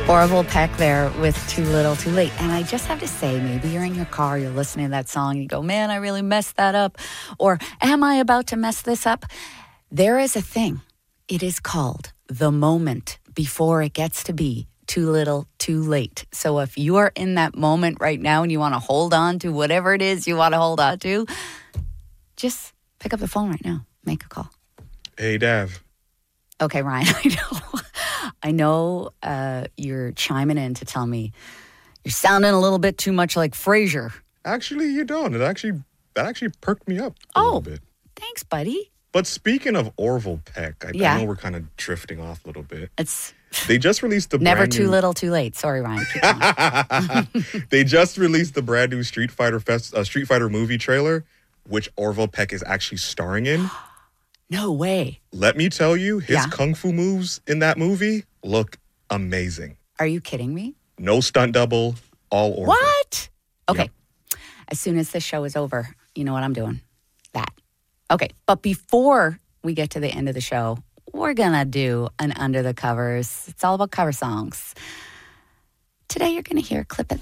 Orville Peck there with Too Little, Too Late. And I just have to say, maybe you're in your car, you're listening to that song, and you go, man, I really messed that up. Or am I about to mess this up? There is a thing. It is called the moment before it gets to be too little, too late. So if you are in that moment right now and you want to hold on to whatever it is you want to hold on to, just pick up the phone right now. Make a call. Hey, Dav. Okay, Ryan, I know you're chiming in to tell me you're sounding a little bit too much like Frasier. Actually, you don't. That actually perked me up a little bit. Thanks, buddy. But speaking of Orville Peck, I know we're kind of drifting off a little bit. They just released the Never brand too new... little, too late. Sorry, Ryan. They just released the brand new Street Fighter movie trailer, which Orville Peck is actually starring in. No way. Let me tell you, his kung fu moves in that movie look amazing. Are you kidding me? No stunt double, all Orville. What? Okay. Yep. As soon as this show is over, you know what I'm doing? That. Okay. But before we get to the end of the show, we're going to do an Under the Covers. It's all about cover songs. Today you're going to hear a clip of